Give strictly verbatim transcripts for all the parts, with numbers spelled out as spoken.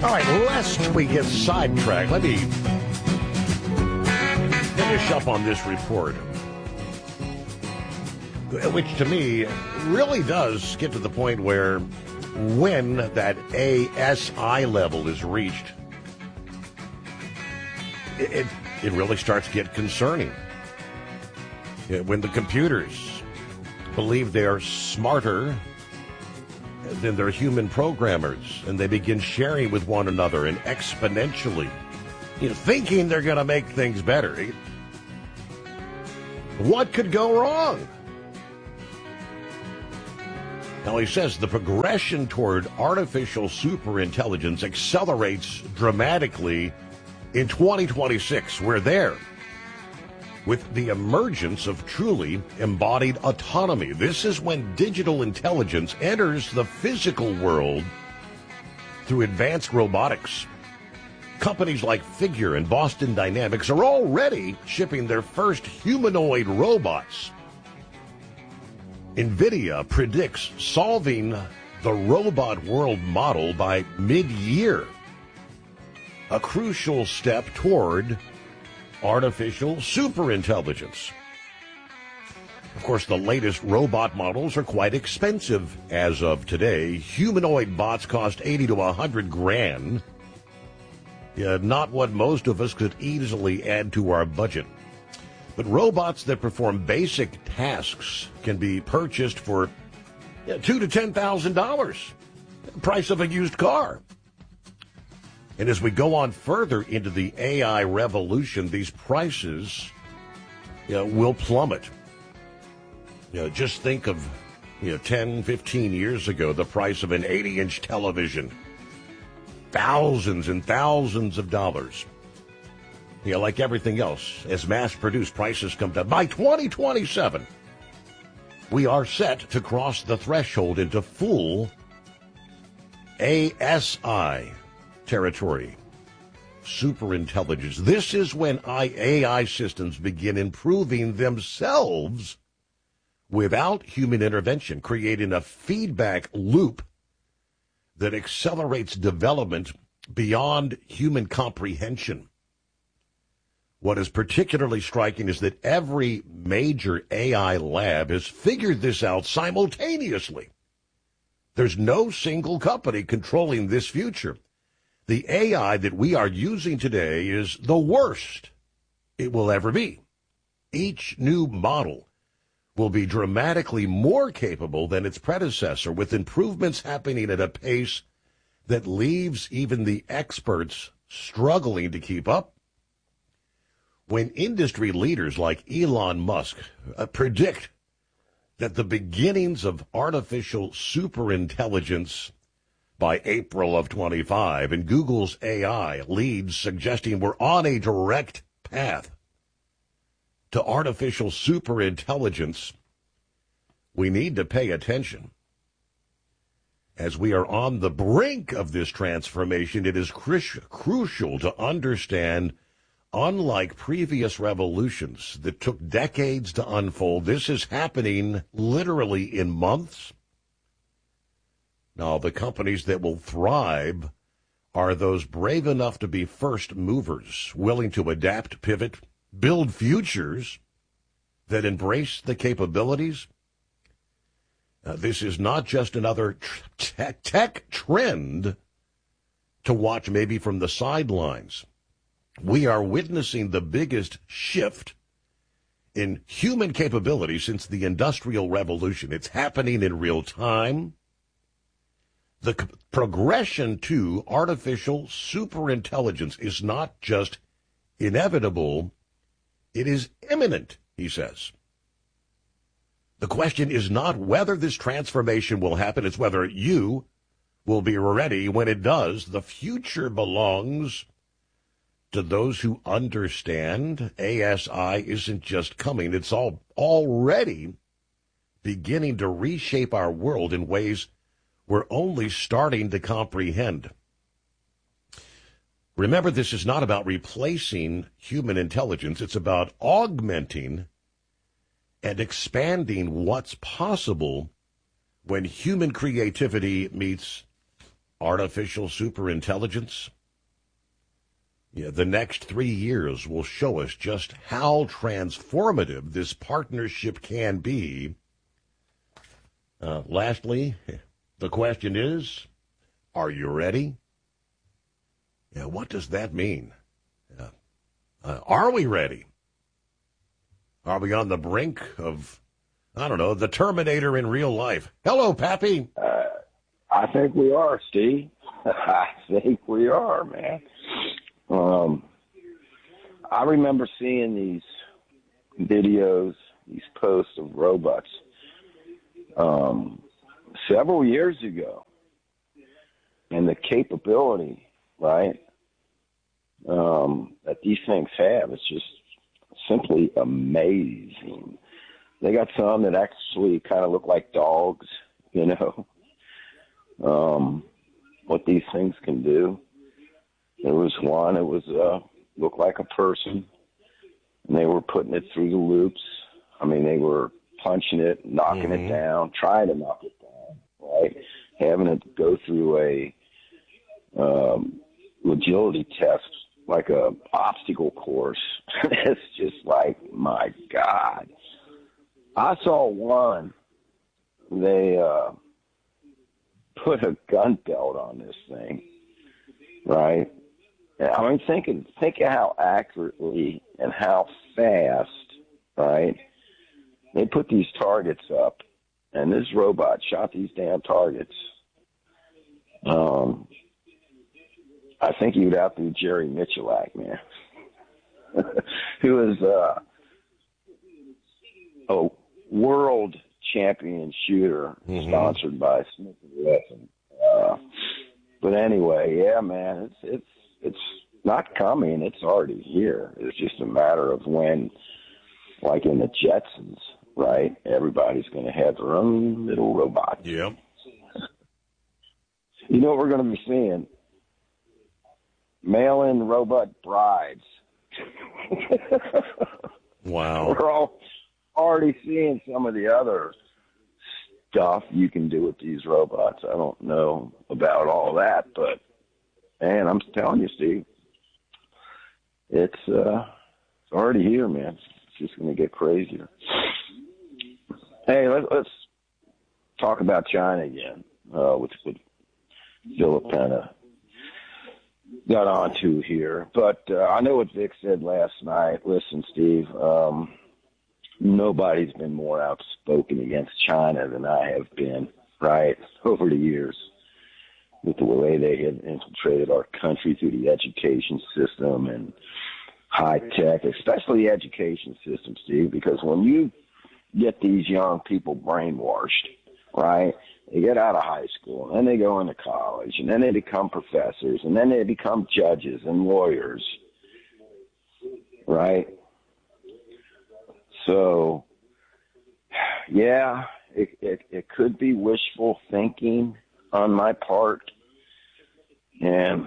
All right, lest we get sidetracked, let me finish up on this report, which to me really does get to the point where when that A S I level is reached, it, it, it really starts to get concerning. When the computers believe they're smarter than their human programmers, and they begin sharing with one another and exponentially, you know, thinking they're going to make things better. What could go wrong? Now, he says the progression toward artificial superintelligence accelerates dramatically in twenty twenty-six. We're there with the emergence of truly embodied autonomy. This is when digital intelligence enters the physical world through advanced robotics. Companies like Figure and Boston Dynamics are already shipping their first humanoid robots. NVIDIA predicts solving the robot world model by mid-year, a crucial step toward artificial superintelligence. Of course, the latest robot models are quite expensive as of today. Humanoid bots cost eighty to one hundred grand. Yeah, not what most of us could easily add to our budget. But robots that perform basic tasks can be purchased for yeah, two to ten thousand dollars, the price of a used car. And as we go on further into the A I revolution, these prices you know, will plummet. You know, just think of you know, ten, fifteen years ago, the price of an eighty-inch television. Thousands and thousands of dollars. You know, like everything else, as mass-produced prices come down. By twenty twenty-seven, we are set to cross the threshold into full A S I territory, superintelligence. This is when A I systems begin improving themselves without human intervention, creating a feedback loop that accelerates development beyond human comprehension. What is particularly striking is that every major A I lab has figured this out simultaneously. There's no single company controlling this future. The A I that we are using today is the worst it will ever be. Each new model will be dramatically more capable than its predecessor, with improvements happening at a pace that leaves even the experts struggling to keep up. When industry leaders like Elon Musk uh, predict that the beginnings of artificial superintelligence by April of twenty-five, and Google's A I leads suggesting we're on a direct path to artificial superintelligence, we need to pay attention. As we are on the brink of this transformation, it is cru- crucial to understand, unlike previous revolutions that took decades to unfold, this is happening literally in months. Now, the companies that will thrive are those brave enough to be first movers, willing to adapt, pivot, build futures that embrace the capabilities. Uh, this is not just another tr- tech trend to watch maybe from the sidelines. We are witnessing the biggest shift in human capability since the Industrial Revolution. It's happening in real time. The c- progression to artificial superintelligence is not just inevitable, it is imminent, he says. The question is not whether this transformation will happen, it's whether you will be ready when it does. The future belongs to those who understand A S I isn't just coming, it's all already beginning to reshape our world in ways we're only starting to comprehend. Remember, this is not about replacing human intelligence. It's about augmenting and expanding what's possible when human creativity meets artificial superintelligence. Yeah, the next three years will show us just how transformative this partnership can be. Uh, lastly, the question is, are you ready? Yeah, what does that mean? Uh, uh, are we ready? Are we on the brink of, I don't know, the Terminator in real life? Hello, Pappy. Uh, I think we are, Steve. I think we are, man. Um, I remember seeing these videos, these posts of robots um, several years ago, and the capability, right, um, that these things have. It's just simply amazing. They got some that actually kind of look like dogs, you know, um, what these things can do. There was one, it was uh, looked like a person, and they were putting it through the loops. I mean, they were punching it, knocking mm-hmm. it down, trying to knock it down, right? Having it go through a um, agility test, like a obstacle course. It's just like, my God. I saw one, they uh, put a gun belt on this thing, right? I mean, think of, think of how accurately and how fast, right? They put these targets up, and this robot shot these damn targets. Um, I think he would outdo Jerry Michalak, man, who is uh, a world champion shooter mm-hmm. sponsored by Smith and Wesson. Uh, but anyway, yeah, man, it's it's it's not coming. It's already here. It's just a matter of when, like in the Jetsons, right? Everybody's going to have their own little robot. Yeah. You know what we're going to be seeing? Mail-in robot brides. Wow. We're all already seeing some of the other stuff you can do with these robots. I don't know about all that, but, man, I'm telling you, Steve, it's, uh, it's already here, man. It's just going to get crazier. Hey, let, let's talk about China again, uh, which would Philip kind of got onto here. But uh, I know what Vic said last night. Listen, Steve, um, nobody's been more outspoken against China than I have been, right, over the years, with the way they had infiltrated our country through the education system and high tech, especially the education system, Steve, because when you get these young people brainwashed, right, they get out of high school, and then they go into college, and then they become professors, and then they become judges and lawyers, right? So, yeah, it, it, it could be wishful thinking on my part. And,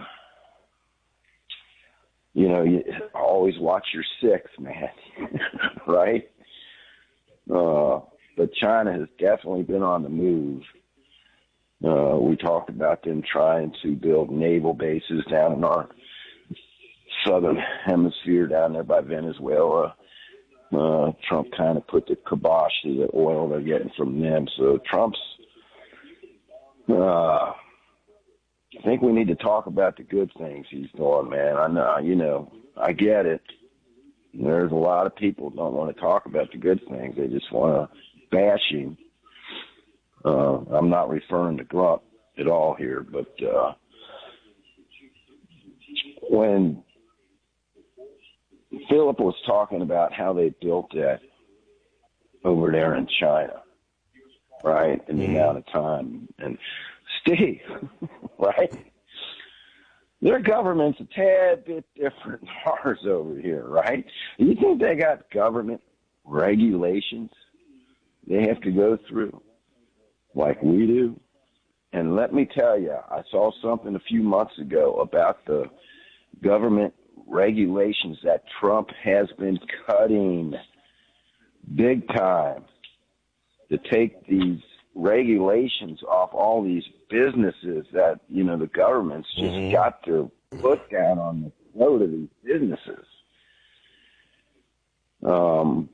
you know, you always watch your six, man, right? Uh, but China has definitely been on the move. Uh, we talked about them trying to build naval bases down in our southern hemisphere down there by Venezuela. Uh, Trump kind of put the kibosh to the oil they're getting from them. So Trump's, uh, I think we need to talk about the good things he's doing, man. I know, you know, I get it. There's a lot of people who don't want to talk about the good things. They just want to bash him. Uh, I'm not referring to Trump at all here, but uh, when Philip was talking about how they built that over there in China, right, in the mm-hmm. amount of time, and Steve, right, their government's a tad bit different than ours over here, right? You think they got government regulations they have to go through like we do? And let me tell you, I saw something a few months ago about the government regulations that Trump has been cutting big time to take these regulations off all these businesses that, you know, the government's just mm-hmm. got to put down on the throat of these businesses. Um,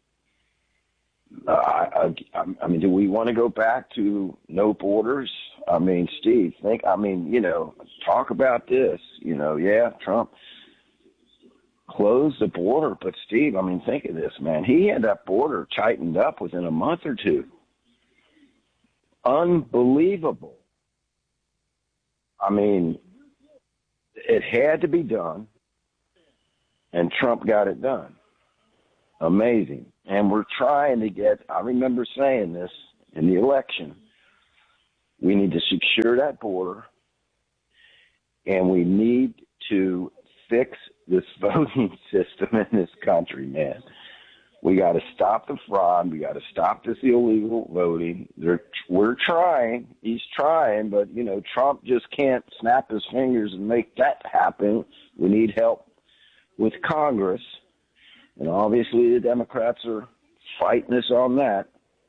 I, I, I mean, do we want to go back to no borders? I mean, Steve, think, I mean, you know, talk about this, you know, yeah, Trump closed the border, but Steve, I mean, think of this, man. He had that border tightened up within a month or two. Unbelievable. I mean, it had to be done, and Trump got it done. Amazing. And we're trying to get, I remember saying this in the election, we need to secure that border, and we need to fix this voting system in this country, man. We got to stop the fraud. We got to stop this illegal voting. They're, we're trying. He's trying, but, you know, Trump just can't snap his fingers and make that happen. We need help with Congress. And obviously the Democrats are fighting us on that.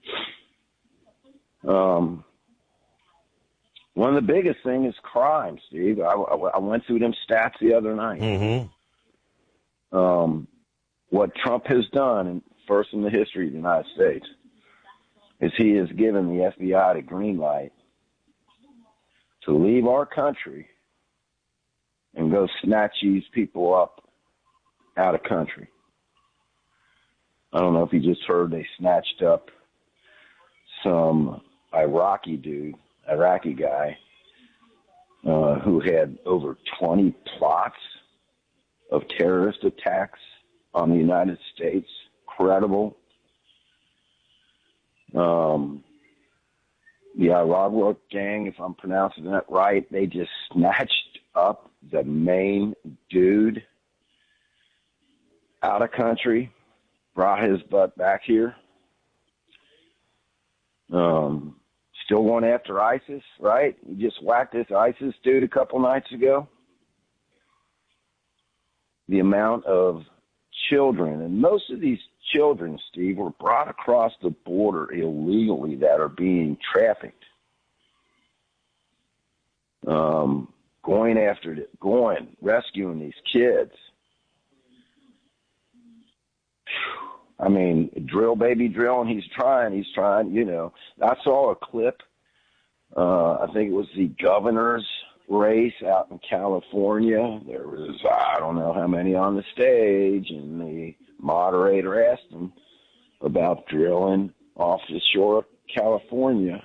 Um, one of the biggest things is crime, Steve. I, I, I went through them stats the other night. Mm-hmm. Um, what Trump has done, and first in the history of the United States, is he has given the F B I the green light to leave our country and go snatch these people up out of country. I don't know if you just heard they snatched up some Iraqi dude, Iraqi guy, uh, who had over twenty plots of terrorist attacks on the United States. Credible. Um, the Iraq gang, if I'm pronouncing that right, they just snatched up the main dude out of country, brought his butt back here. Um, still going after ISIS, right? You just whacked this ISIS dude a couple nights ago. The amount of children, and most of these children, Steve, were brought across the border illegally that are being trafficked. Um, going after, going, rescuing these kids. I mean, drill, baby, drill, and he's trying, he's trying, you know. I saw a clip, uh, I think it was the governor's race out in California. There was, I don't know how many on the stage, and the moderator asked him about drilling off the shore of California.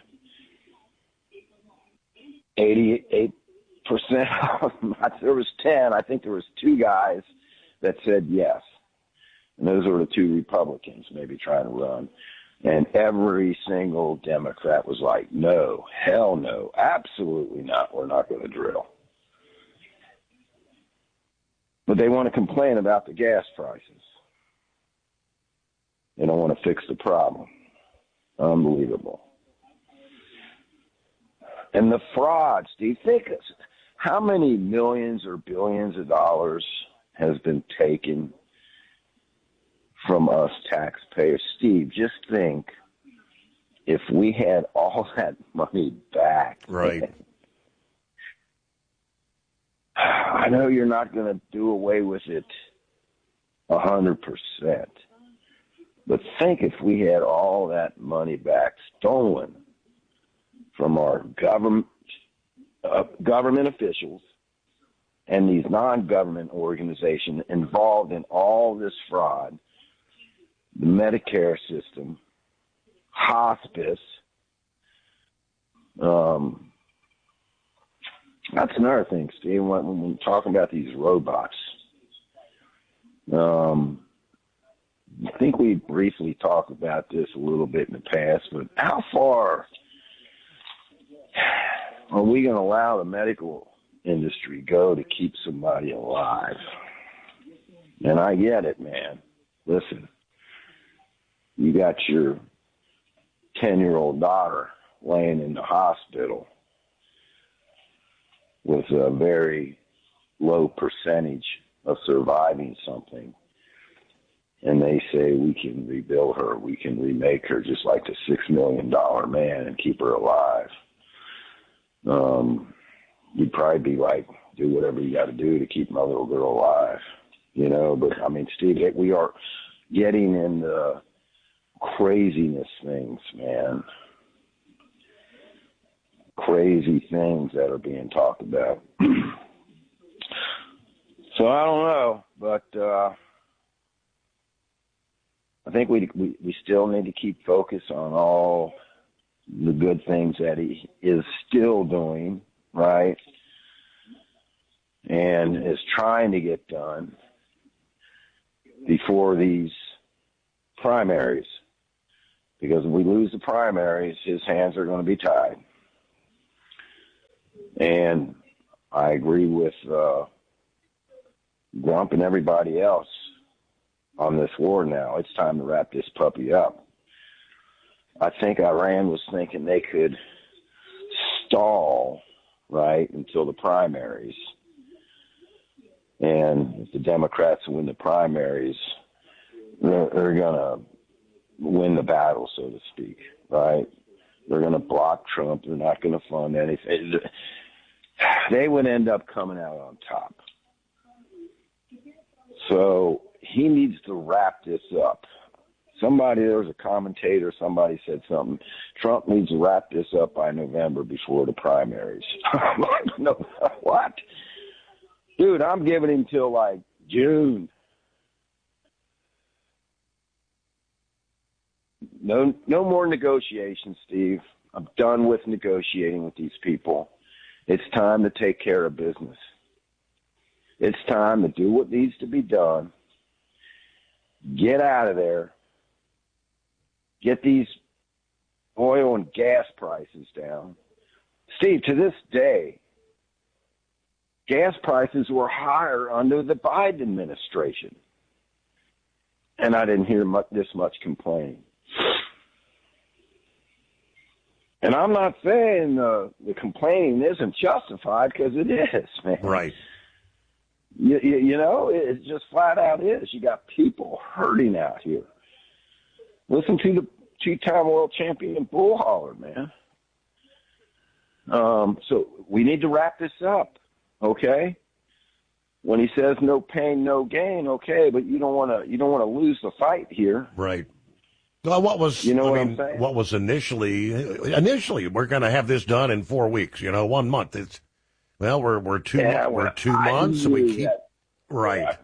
eighty-eight percent of them, there was ten, I think there was two guys that said yes. And those were the two Republicans maybe trying to run. And every single Democrat was like, no, hell no, absolutely not. We're not going to drill. But they want to complain about the gas prices. They don't want to fix the problem. Unbelievable. And the fraud, Steve, think how many millions or billions of dollars has been taken from us taxpayers. Steve, just think if we had all that money back. Right. I know you're not going to do away with it a hundred percent, but think if we had all that money back stolen from our government, uh, government officials and these non-government organizations involved in all this fraud, the Medicare system, hospice. Um, that's another thing, Steve, when, when we're talking about these robots. Um, I think we briefly talked about this a little bit in the past, but how far are we going to allow the medical industry go to keep somebody alive? And I get it, man. Listen. You got your ten-year-old daughter laying in the hospital with a very low percentage of surviving something. And they say we can rebuild her, we can remake her just like the six million dollars man and keep her alive. um, you'd probably be like, do whatever you got to do to keep my little girl alive, you know. But I mean, Steve, we are getting into craziness things, man. Crazy things that are being talked about. So I don't know, but uh, I think we, we we still need to keep focus on all the good things that he is still doing, right? And is trying to get done before these primaries. Because if we lose the primaries, his hands are going to be tied. And I agree with uh, Grump and everybody else on this war now. It's time to wrap this puppy up. I think Iran was thinking they could stall, right, until the primaries. And if the Democrats win the primaries, they're, they're going to win the battle, so to speak, right? They're going to block Trump. They're not going to fund anything. They would end up coming out on top. So he needs to wrap this up. Somebody, there was a commentator, somebody said something. Trump needs to wrap this up by November before the primaries. No, what? Dude, I'm giving him till like June. No, no more negotiations, Steve. I'm done with negotiating with these people. It's time to take care of business. It's time to do what needs to be done. Get out of there. Get these oil and gas prices down. Steve, to this day, gas prices were higher under the Biden administration. And I didn't hear much, this much complaining. And I'm not saying uh, the complaining isn't justified, because it is, man. Right. You, you, you know, it just flat out is. You got people hurting out here. Listen to the two-time world champion Bull Holler, man. Um, so we need to wrap this up, okay? When he says no pain, no gain, okay, but you don't want to you don't want to lose the fight here. Right. Well, what was you know I what mean? I'm saying? What was initially initially we're going to have this done in four weeks. You know, one month. It's well, we're we're two yeah, we're well, two I months, and we keep that. right. Yeah,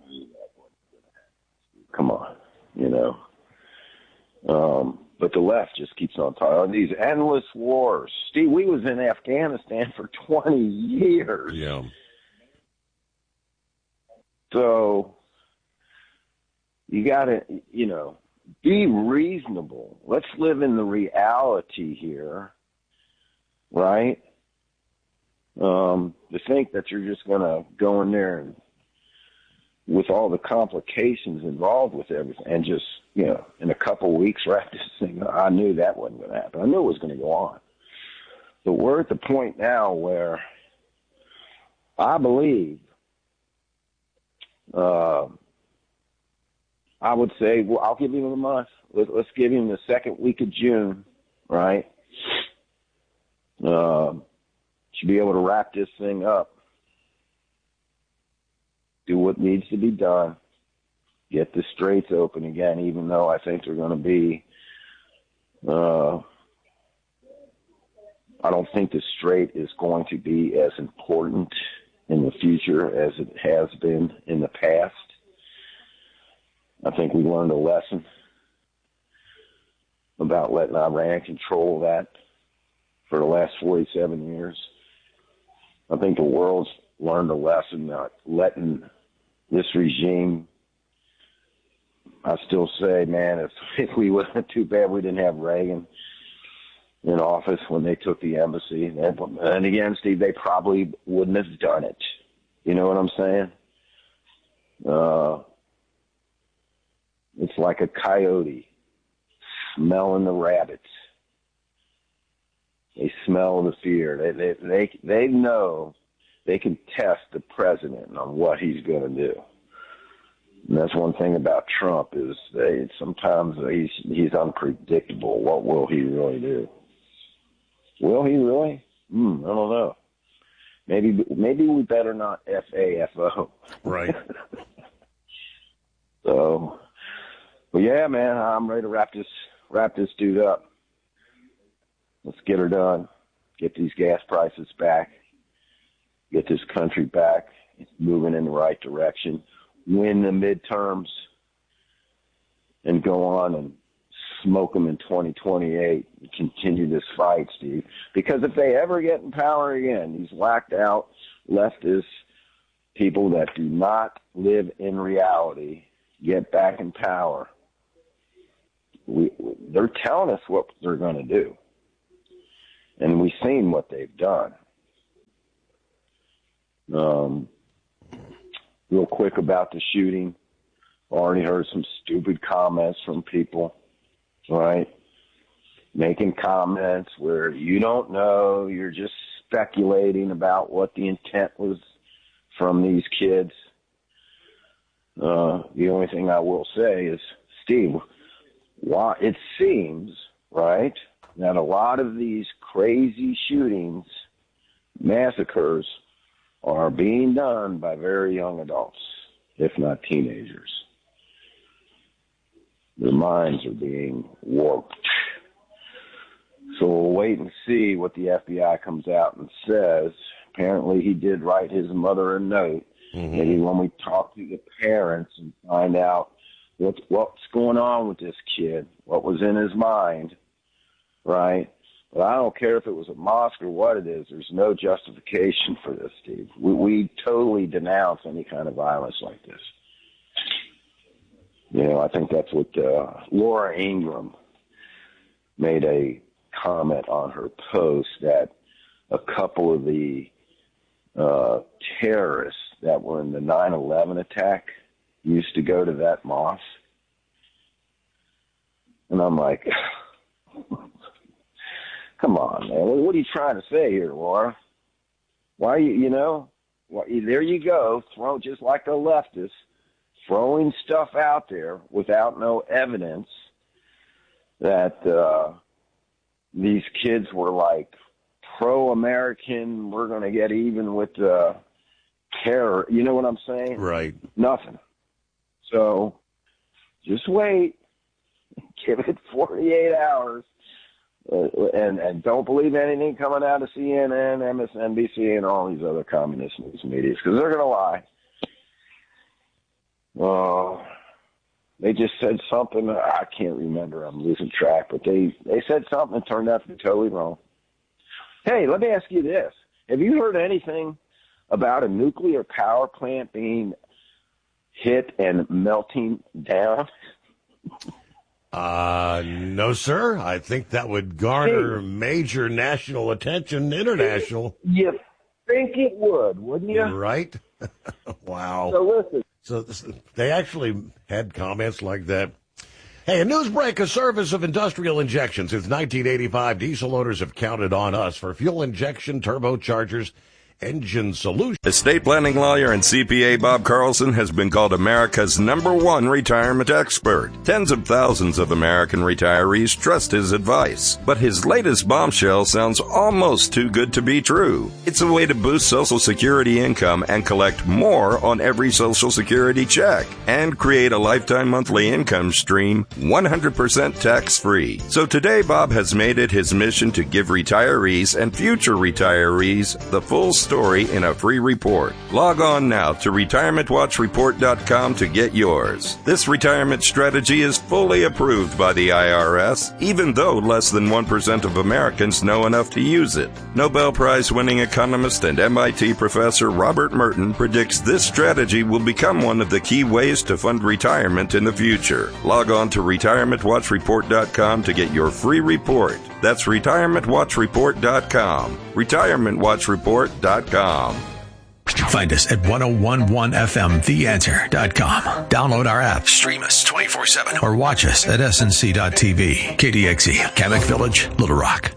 come on, you know. Um, but the left just keeps on talking these endless wars. Steve, we was in Afghanistan for twenty years. Yeah. So you got to, you know, be reasonable. Let's live in the reality here, right? Um, to think that you're just going to go in there and with all the complications involved with everything and just, you know, in a couple of weeks wrap this thing up. I knew that wasn't going to happen. I knew it was going to go on. But we're at the point now where I believe uh, I would say, well, I'll give him a month. Let, let's give him the second week of June, right? Uh, should be able to wrap this thing up. Do what needs to be done. Get the straits open again, even though I think they're going to be, uh, I don't think the strait is going to be as important in the future as it has been in the past. I think we learned a lesson about letting Iran control that for the last forty-seven years. I think the world's learned a lesson not letting this regime. I still say, man, if, if we wasn't too bad we didn't have Reagan in office when they took the embassy. And again, Steve, they probably wouldn't have done it. You know what I'm saying? Uh, it's like a coyote smelling the rabbits. They smell the fear. They they they, they know they can test the president on what he's going to do. And that's one thing about Trump is they sometimes he's he's unpredictable. What will he really do? Will he really? Hmm, I don't know. Maybe maybe we better not F A F O. Right. So, but yeah, man, I'm ready to wrap this wrap this dude up. Let's get her done. Get these gas prices back. Get this country back. It's moving in the right direction. Win the midterms and go on and smoke them in twenty twenty-eight and continue this fight, Steve. Because if they ever get in power again, these whacked out leftist people that do not live in reality get back in power, we, they're telling us what they're going to do. And we've seen what they've done. Um, real quick about the shooting. Already heard some stupid comments from people, right? Making comments where you don't know, you're just speculating about what the intent was from these kids. Uh, the only thing I will say is, Steve, why it seems, right, that a lot of these crazy shootings, massacres, are being done by very young adults, if not teenagers. Their minds are being warped. So we'll wait and see what the F B I comes out and says. Apparently he did write his mother a note. Mm-hmm. Maybe when we talk to the parents and find out what, what's going on with this kid, what was in his mind, right? But I don't care if it was a mosque or what it is. There's no justification for this, Steve. We, we totally denounce any kind of violence like this. You know, I think that's what uh, Laura Ingraham made a comment on her post, that a couple of the uh, terrorists that were in the nine eleven attack used to go to that mosque. And I'm like, come on, man. What are you trying to say here, Laura? Why, you, you know, why, there you go, throw just like the leftists, throwing stuff out there without no evidence that uh, these kids were like pro-American, we're going to get even with uh, terror. You know what I'm saying? Right. Nothing. So just wait. Give it forty-eight hours. Uh, and, and don't believe anything coming out of C N N, M S N B C, and all these other communist news medias, because they're going to lie. Uh, they just said something, I can't remember, I'm losing track, but they, they said something that turned out to be totally wrong. Hey, let me ask you this. Have you heard anything about a nuclear power plant being hit and melting down? Uh, no, sir. I think that would garner hey, major national attention, international. You think it would, wouldn't you? Right? Wow. So listen. So this, they actually had comments like that. Hey, a news break, a service of industrial injection. Since nineteen eighty-five, diesel owners have counted on us for fuel injection, turbochargers, engine solution. Estate planning lawyer and C P A Bob Carlson has been called America's number one retirement expert. Tens of thousands of American retirees trust his advice. But his latest bombshell sounds almost too good to be true. It's a way to boost Social Security income and collect more on every Social Security check and create a lifetime monthly income stream one hundred percent tax-free. So today, Bob has made it his mission to give retirees and future retirees the full story in a free report. Log on now to retirement watch report dot com to get yours. This retirement strategy is fully approved by the I R S, even though less than one percent of Americans know enough to use it. Nobel Prize-winning economist and M I T professor Robert Merton predicts this strategy will become one of the key ways to fund retirement in the future. Log on to retirement watch report dot com to get your free report. That's retirement watch report dot com. retirement watch report dot com. Find us at ten eleven F M the answer dot com. Download our app, stream us twenty-four seven, or watch us at S N C dot T V. K D X E, Kamak Village, Little Rock.